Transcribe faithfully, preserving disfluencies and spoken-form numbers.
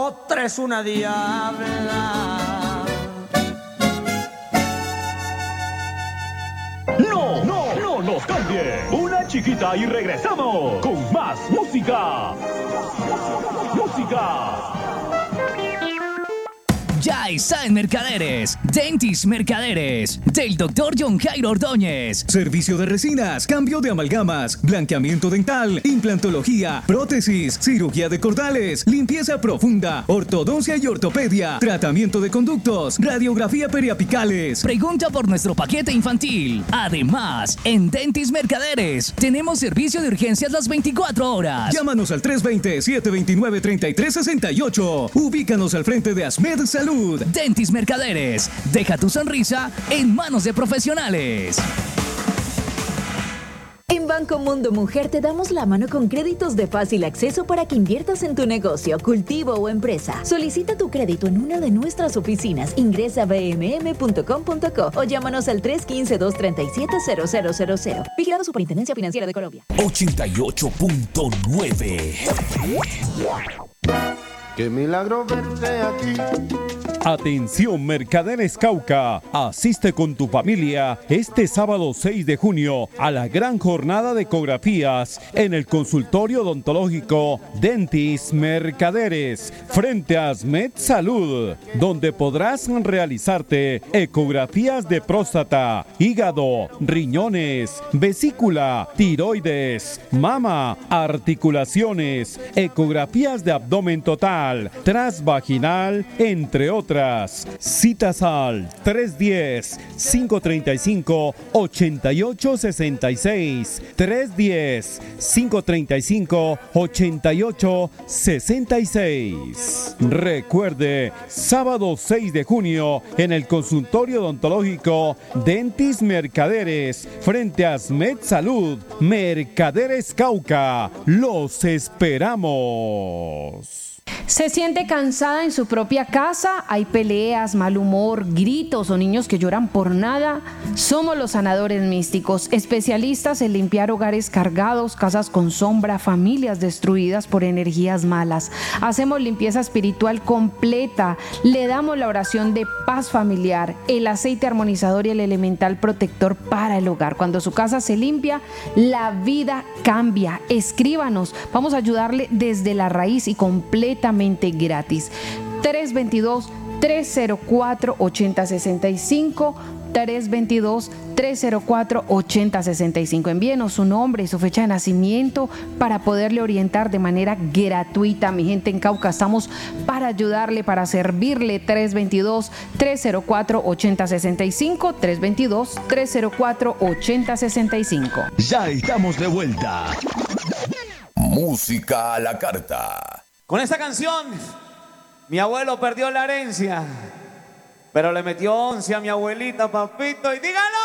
otra es una diabla. No, no, no nos cambie. Una chiquita y regresamos con más música. Música. Ya está en Mercaderes, Dentis Mercaderes, del doctor John Jairo Ordóñez. Servicio de resinas, cambio de amalgamas, blanqueamiento dental, implantología, prótesis, cirugía de cordales, limpieza profunda, ortodoncia y ortopedia, tratamiento de conductos, radiografía periapicales. Pregunta por nuestro paquete infantil. Además, en Dentis Mercaderes tenemos servicio de urgencias las veinticuatro horas. Llámanos al tres dos cero, siete dos nueve, tres tres seis ocho. Ubícanos al frente de Asmed Salud. Dentis Mercaderes. Deja tu sonrisa en manos de profesionales. En Banco Mundo Mujer te damos la mano con créditos de fácil acceso para que inviertas en tu negocio, cultivo o empresa. Solicita tu crédito en una de nuestras oficinas. Ingresa a b m m punto com punto co o llámanos al tres uno cinco, dos tres siete, cero cero cero cero. Vigilado Superintendencia Financiera de Colombia. ochenta y ocho punto nueve. Qué milagro verte aquí. Atención Mercaderes Cauca, asiste con tu familia este sábado seis de junio a la gran jornada de ecografías en el consultorio odontológico Dentis Mercaderes frente a Asmed Salud, donde podrás realizarte ecografías de próstata, hígado, riñones, vesícula, tiroides, mama, articulaciones, ecografías de abdomen total, transvaginal, entre otras. Citas al tres uno cero, cinco tres cinco, ocho ocho seis seis, tres uno cero, cinco tres cinco, ocho ocho seis seis. Recuerde, sábado seis de junio en el consultorio odontológico Dentis Mercaderes frente a Asmed Salud, Mercaderes Cauca. Los esperamos. ¿Se siente cansada en su propia casa? ¿Hay peleas, mal humor, gritos o niños que lloran por nada? Somos los sanadores místicos, especialistas en limpiar hogares cargados, casas con sombra, familias destruidas por energías malas. Hacemos limpieza espiritual completa, le damos la oración de paz familiar, el aceite armonizador y el elemental protector para el hogar. Cuando su casa se limpia, la vida cambia. Escríbanos, vamos a ayudarle desde la raíz y completamente gratis. tres dos dos, tres cero cuatro, ocho cero seis cinco, tres dos dos, tres cero cuatro, ocho cero seis cinco. Envíenos su nombre y su fecha de nacimiento para poderle orientar de manera gratuita. Mi gente en Cauca, estamos para ayudarle, para servirle. tres dos dos, tres cero cuatro, ocho cero seis cinco, tres dos dos, tres cero cuatro, ocho cero seis cinco. Ya estamos de vuelta. Música a la carta. Con esta canción, mi abuelo perdió la herencia, pero le metió once a mi abuelita, papito, y dígalo.